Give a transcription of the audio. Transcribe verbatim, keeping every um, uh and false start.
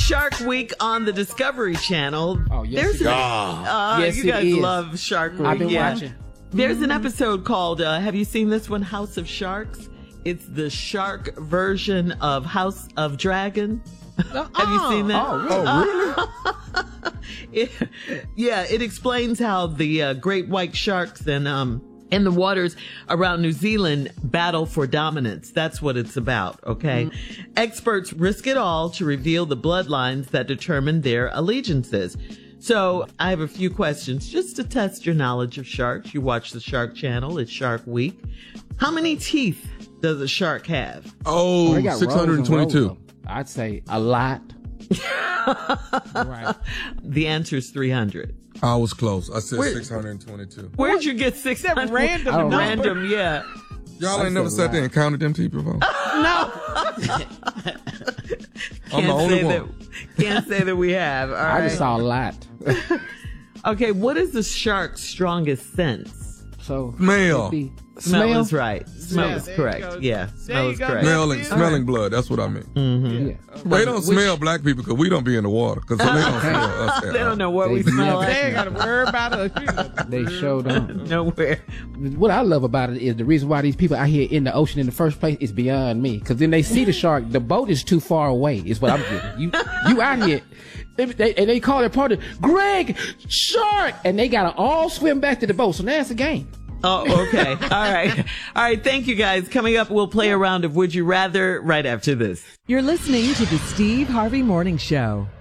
Shark Week on the Discovery Channel. Oh, yes, There's it an, is. uh, Yes, you it guys is. love Shark Week. I've been yeah. watching. There's an episode called, uh, have you seen this one, House of Sharks? It's the shark version of House of Dragon. Have you seen that? Oh, really? It, yeah, it explains how the uh, great white sharks and um in the waters around New Zealand battle for dominance. That's what it's about, okay? Mm-hmm. Experts risk it all to reveal the bloodlines that determine their allegiances. So I have a few questions just to test your knowledge of sharks. You watch the Shark Channel. It's Shark Week. How many teeth does a shark have? Oh, they got six hundred twenty-two. rows and rows of them. I'd say a lot. Right. The answer is three hundred. I was close. I said Where- six hundred twenty-two. Where'd you get six hundred? random I don't know. Random, yeah. Y'all I ain't never said sat there lie. and counted them teeth before? No. I'm the Can't only say one. that- Can't say that we have. All I right. just saw a lot. Okay, what is the shark's strongest sense? So Smell. it'd be- Smell, Smell is right. Smell Yeah, is there you correct. go. Yeah, smell you is go. correct. Smelling, Yeah. smelling blood. That's what I mean. Mm-hmm. Yeah. They don't Which- smell black people because we don't be in the water. Because they don't smell us. They don't know what They we smell never- They ain't like. got to worry about us. They showed up. Nowhere. What I love about it is the reason why these people out here in the ocean in the first place is beyond me. Because then they see the shark, the boat is too far away. Is what I'm getting. You, you out here, they, they, and they call their partner, Greg, shark, and they gotta all swim back to the boat. So now it's a game. Oh, okay. All right. All right. Thank you, guys. Coming up, we'll play a round of Would You Rather right after this. You're listening to the Steve Harvey Morning Show.